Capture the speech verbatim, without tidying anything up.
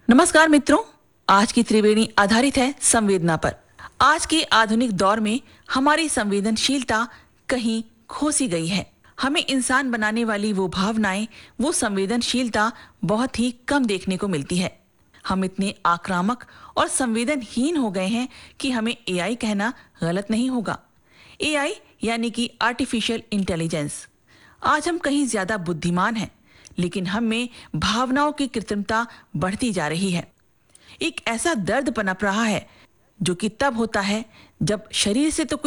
नमस्कार मित्रों, आज की त्रिवेणी आधारित है संवेदना पर। आज के आधुनिक दौर में हमारी संवेदनशीलता कहीं खो सी गई है। हमें इंसान बनाने वाली वो भावनाएं, वो संवेदनशीलता बहुत ही कम देखने को मिलती है। हम इतने आक्रामक और संवेदनहीन हो गए हैं कि हमें एआई कहना गलत नहीं होगा। एआई यानी कि आर्टिफिशियल इंटेलिजेंस। आज हम कहीं ज्यादा बुद्धिमान हैं, लेकिन हम में भावनाओं की कृत्रिमता बढ़ती जा रही है। एक ऐसा दर्द पनप रहा है जो कि तब होता है जब शरीर से तो